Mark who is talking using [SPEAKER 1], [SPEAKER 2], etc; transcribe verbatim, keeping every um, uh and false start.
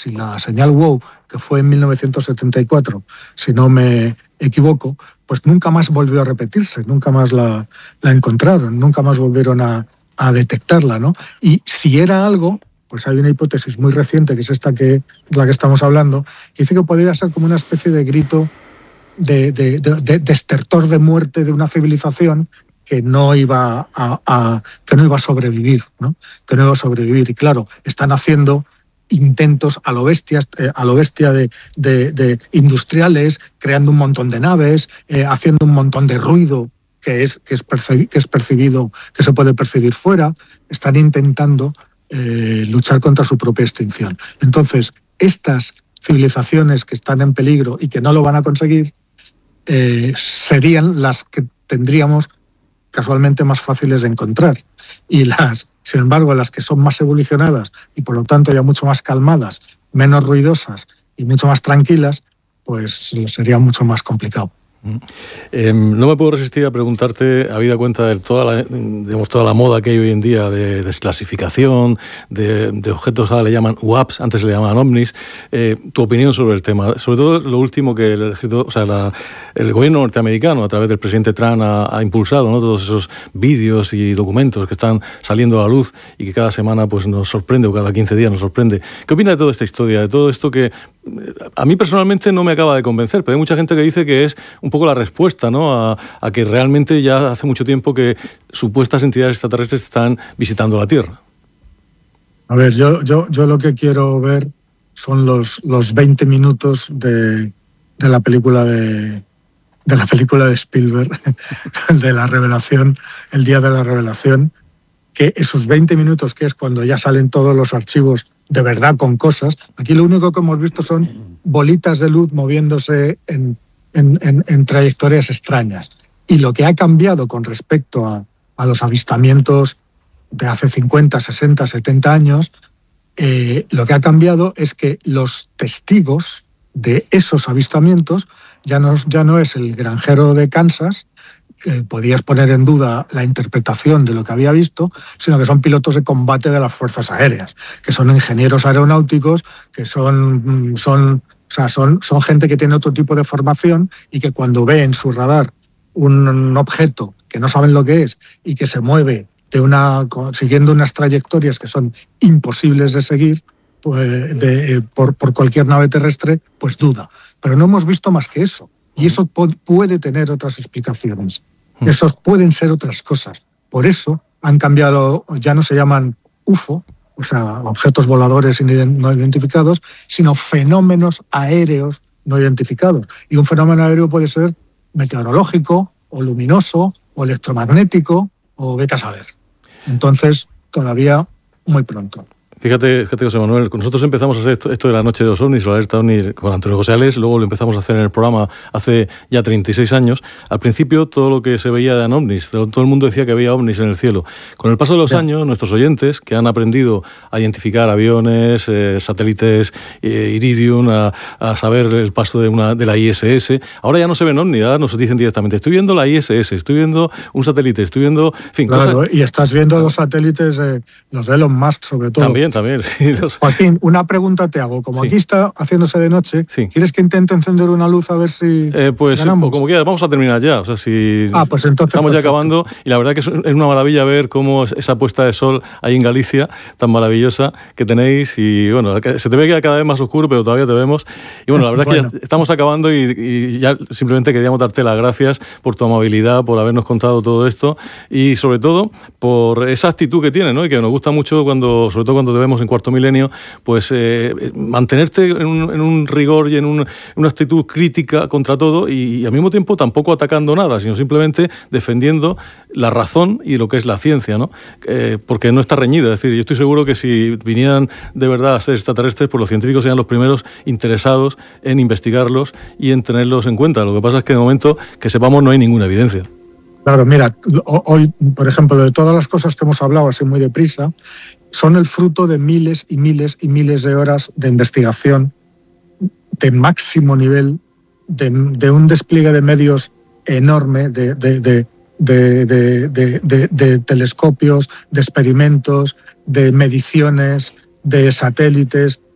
[SPEAKER 1] si la señal WOW, que fue en mil novecientos setenta y cuatro, si no me equivoco, pues nunca más volvió a repetirse, nunca más la, la encontraron, nunca más volvieron a, a detectarla, ¿no? Y si era algo, pues hay una hipótesis muy reciente, que es esta que la que estamos hablando, que dice que podría ser como una especie de grito de, de, de, de, de estertor de muerte de una civilización que no iba a, a que no iba a sobrevivir, ¿no? Que no iba a sobrevivir. Y claro, están haciendo intentos a lo bestias, eh, a lo bestia de, de, de industriales, creando un montón de naves, eh, haciendo un montón de ruido que es, que es, percibi- que es percibido, que se puede percibir fuera. Están intentando eh, luchar contra su propia extinción. Entonces, estas civilizaciones que están en peligro y que no lo van a conseguir, eh, serían las que tendríamos casualmente más fáciles de encontrar. Y las, sin embargo, las que son más evolucionadas y por lo tanto ya mucho más calmadas, menos ruidosas y mucho más tranquilas, pues sería mucho más complicado.
[SPEAKER 2] Eh, no me puedo resistir a preguntarte, habida cuenta de toda la, digamos, toda la moda que hay hoy en día de desclasificación, de, de objetos, ahora le llaman U A Ps, antes se le llamaban ovnis, eh, tu opinión sobre el tema, sobre todo lo último que el, o sea, la, el gobierno norteamericano, a través del presidente Trump, ha, ha impulsado, ¿no? Todos esos vídeos y documentos que están saliendo a la luz y que cada semana pues, nos sorprende, o cada quince días nos sorprende. ¿Qué opina de toda esta historia, de todo esto que a mí personalmente no me acaba de convencer, pero hay mucha gente que dice que es un poco la respuesta, ¿no? a, a que realmente ya hace mucho tiempo que supuestas entidades extraterrestres están visitando la Tierra?
[SPEAKER 1] A ver, yo, yo, yo lo que quiero ver son los, los veinte minutos de, de la película de, de la película de Spielberg, de la revelación, el día de la revelación, que esos veinte minutos, que es cuando ya salen todos los archivos de verdad con cosas, aquí lo único que hemos visto son bolitas de luz moviéndose en, en, en, en trayectorias extrañas. Y lo que ha cambiado con respecto a, a los avistamientos de hace cincuenta, sesenta, setenta años, eh, lo que ha cambiado es que los testigos de esos avistamientos ya no, ya no es el granjero de Kansas, que podías poner en duda la interpretación de lo que había visto, sino que son pilotos de combate de las fuerzas aéreas, que son ingenieros aeronáuticos, que son, son, o sea, son, son gente que tiene otro tipo de formación y que cuando ve en su radar un objeto que no saben lo que es y que se mueve de una, siguiendo unas trayectorias que son imposibles de seguir pues, de, por, por cualquier nave terrestre, pues duda. Pero no hemos visto más que eso. Y eso puede tener otras explicaciones. Esos pueden ser otras cosas. Por eso han cambiado, ya no se llaman U F O, o sea, objetos voladores no identificados, sino fenómenos aéreos no identificados. Y un fenómeno aéreo puede ser meteorológico, o luminoso, o electromagnético, o vete a saber. Entonces, todavía muy pronto.
[SPEAKER 2] Fíjate, fíjate, José Manuel, nosotros empezamos a hacer esto, esto de la Noche de los OVNIs, la alerta OVNI con Antonio José Ales, luego lo empezamos a hacer en el programa hace ya treinta y seis años. Al principio todo lo que se veía eran OVNIs, todo el mundo decía que había OVNIs en el cielo. Con el paso de los sí. años, nuestros oyentes, que han aprendido a identificar aviones, eh, satélites eh, Iridium, a, a saber el paso de, una, de la I S S, ahora ya no se ven OVNIs, ahora nos dicen directamente, estoy viendo la I S S, estoy viendo un satélite, estoy viendo... En fin,
[SPEAKER 1] claro,
[SPEAKER 2] cosas...
[SPEAKER 1] y estás viendo los satélites, eh, los de Elon Musk sobre todo.
[SPEAKER 2] También, también, sí. Los...
[SPEAKER 1] Joaquín, una pregunta te hago. Como sí. aquí está haciéndose de noche,
[SPEAKER 2] sí.
[SPEAKER 1] ¿quieres que intente encender una luz a ver si
[SPEAKER 2] eh, Pues
[SPEAKER 1] ganamos?
[SPEAKER 2] O como quieras, vamos a terminar ya. O sea, si
[SPEAKER 1] ah, pues entonces
[SPEAKER 2] estamos
[SPEAKER 1] perfecto.
[SPEAKER 2] ya acabando, y la verdad que es una maravilla ver cómo esa puesta de sol ahí en Galicia, tan maravillosa que tenéis, y bueno, se te ve que cada vez más oscuro, pero todavía te vemos. Y bueno, la verdad bueno. es que ya estamos acabando y, y ya simplemente queríamos darte las gracias por tu amabilidad, por habernos contado todo esto, y sobre todo por esa actitud que tienes, ¿no? Y que nos gusta mucho, cuando, sobre todo cuando te vemos en Cuarto Milenio, pues eh, mantenerte en un, en un rigor y en un, una actitud crítica contra todo, y, y al mismo tiempo tampoco atacando nada, sino simplemente defendiendo la razón y lo que es la ciencia, ¿no? Eh, porque no está reñida. Es decir, yo estoy seguro que si vinieran de verdad a ser extraterrestres, pues los científicos serían los primeros interesados en investigarlos y en tenerlos en cuenta. Lo que pasa es que de momento, que sepamos, no hay ninguna evidencia.
[SPEAKER 1] Claro, mira, hoy, por ejemplo, de todas las cosas que hemos hablado así muy deprisa, son el fruto de miles y miles y miles de horas de investigación de máximo nivel, de, de un despliegue de medios enorme, de, de, de, de, de, de, de, de telescopios, de experimentos, de mediciones, de satélites,